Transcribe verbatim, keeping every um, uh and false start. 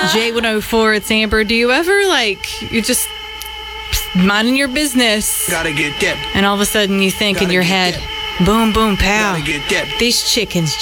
J one oh four, it's Amber. Do you ever, like, you're just minding your business, Gotta get that. and all of a sudden you think Gotta in your get head, boom, boom, pow, Gotta get that. these chickens